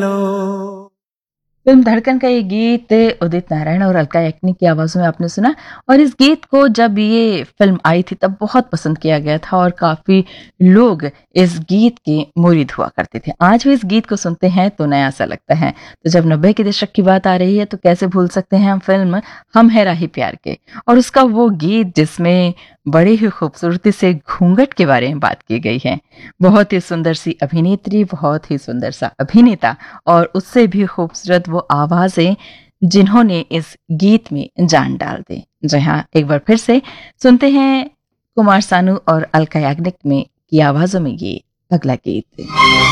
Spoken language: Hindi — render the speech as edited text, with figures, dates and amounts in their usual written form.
फिल्म धड़कन का ये गीत उदित नारायण और अलका याग्निक की आवाज़ों में आपने सुना। और इस गीत को जब ये फिल्म आई थी तब बहुत पसंद किया गया था और काफ़ी लोग इस गीत के मुरीद हुआ करते थे। आज भी इस गीत को सुनते हैं तो नया सा लगता है। तो जब 90 के दशक की बात आ रही है तो कैसे भूल सकते हैं हम फिल्म हम है राही प्यार के, और उसका वो गीत जिसमें बड़ी ही खूबसूरती से घूंघट के बारे में बात की गई है। बहुत ही सुंदर सी अभिनेत्री, बहुत ही सुंदर सा अभिनेता और उससे भी खूबसूरत वो आवाजें जिन्होंने इस गीत में जान डाल दी। जी हाँ, एक बार फिर से सुनते हैं कुमार सानू और अलका याग्निक में की आवाजों में ये अगला गीत।